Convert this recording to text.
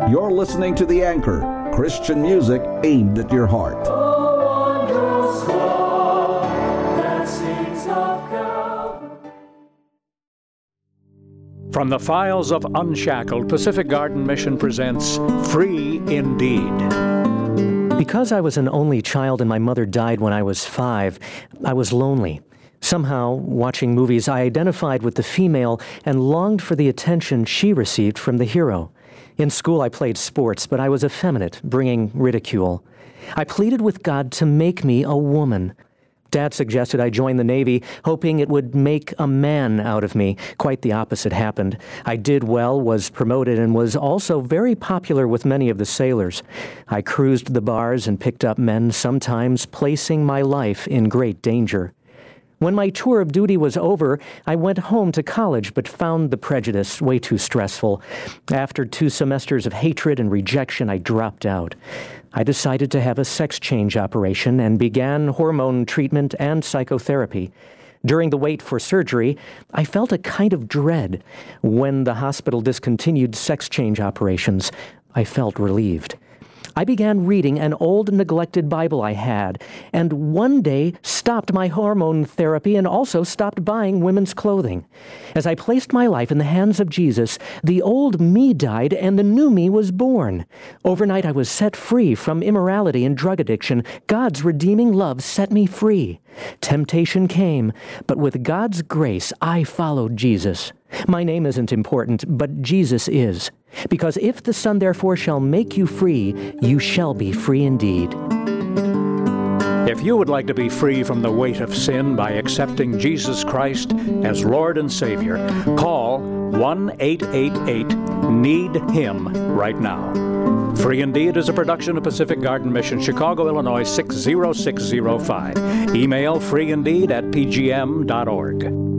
You're listening to The Anchor, Christian music aimed at your heart. From the files of Unshackled, Pacific Garden Mission presents Free Indeed. Because I was an only child and my mother died when I was 5, I was lonely. Somehow, watching movies, I identified with the female and longed for the attention she received from the hero. In school, I played sports, but I was effeminate, bringing ridicule. I pleaded with God to make me a woman. Dad suggested I join the Navy, hoping it would make a man out of me. Quite the opposite happened. I did well, was promoted, and was also very popular with many of the sailors. I cruised the bars and picked up men, sometimes placing my life in great danger. When my tour of duty was over, I went home to college, but found the prejudice way too stressful. After 2 semesters of hatred and rejection, I dropped out. I decided to have a sex change operation and began hormone treatment and psychotherapy. During the wait for surgery, I felt a kind of dread. When the hospital discontinued sex change operations, I felt relieved. I began reading an old neglected Bible I had, and one day stopped my hormone therapy and also stopped buying women's clothing. As I placed my life in the hands of Jesus, the old me died and the new me was born. Overnight I was set free from immorality and drug addiction. God's redeeming love set me free. Temptation came, but with God's grace I followed Jesus. My name isn't important, but Jesus is. Because if the Son therefore shall make you free, you shall be free indeed. If you would like to be free from the weight of sin by accepting Jesus Christ as Lord and Savior, call 1-888-NEED-HIM right now. Free Indeed is a production of Pacific Garden Mission, Chicago, Illinois 60605. Email freeindeed@pgm.org.